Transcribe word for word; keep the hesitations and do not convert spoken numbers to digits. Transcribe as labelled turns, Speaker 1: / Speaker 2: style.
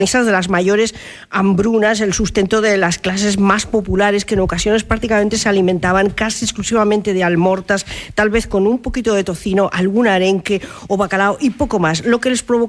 Speaker 1: de las mayores hambrunas, el sustento de las clases más populares que en ocasiones prácticamente se alimentaban casi exclusivamente de almortas, tal vez con un poquito de tocino, algún arenque o bacalao y poco más, lo que les provocó